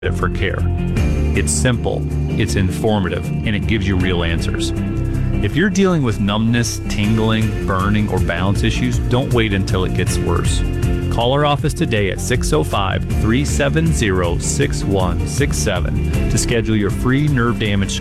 for care. It's simple, it's informative, and it gives you real answers. If you're dealing with numbness, tingling, burning, or balance issues, don't wait until it gets worse. Call our office today at 605-370-6167 to schedule your free nerve damage